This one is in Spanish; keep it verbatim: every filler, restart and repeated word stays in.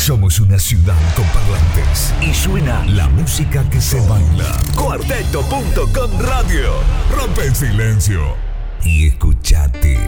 Somos una ciudad con parlantes y suena la música que se baila. Cuarteto punto com Radio. Rompe el silencio y escuchate.